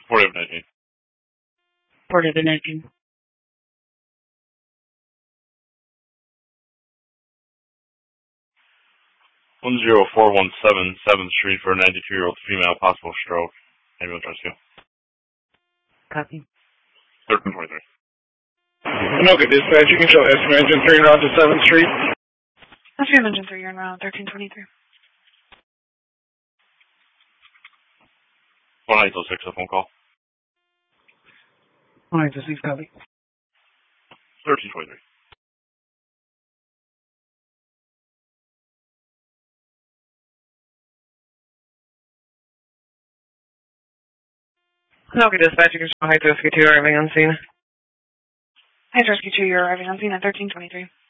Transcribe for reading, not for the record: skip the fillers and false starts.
40 of 19. 40 of 19. 10417 7th Street for a 92-year-old female, possible stroke. Ambulance rescue. Copy. 1323. Anoka Dispatch, you can show estimate engine 3 route to 7th Street. Estimate engine 3, you're in route 1323. 1806, a phone call. 1806, copy. 1323. Anoka Dispatch, you can show Heights Rescue 2 arriving on scene. Heights Rescue 2, you're arriving on scene at 1323.